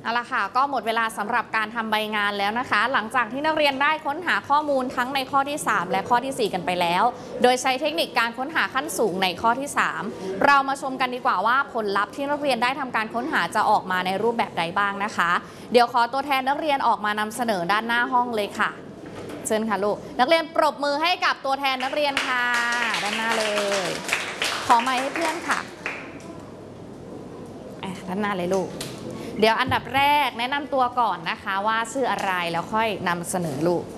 เอาละค่ะก็หมดเวลาสำหรับการทำใบงานแล้วนะคะหลังจากที่นักเรียนได้ค้นหาข้อมูลทั้งในข้อที่ 3 และข้อที่ 4 กันไปแล้วโดยใช้เทคนิคการค้นหาขั้นสูงในข้อที่ 3เรามาชมกันดีกว่าว่าผลลัพธ์ที่นักเรียนได้ทำการค้นหาจะออกมาในรูปแบบใดบ้างนะคะเดี๋ยวขอตัวแทนนักเรียนออกมานำเสนอด้านหน้าห้องเลยค่ะเชิญค่ะลูกนักเรียนปรบมือให้กับตัวแทนนักเรียนค่ะด้านหน้าเลยขอไมค์ให้เพื่อนค่ะด้านหน้าเลยลูกเดี๋ยวอันดับแรกแนะนำตัวก่อนนะคะว่าชื่ออะไรแล้วค่อยนำเสนอลูก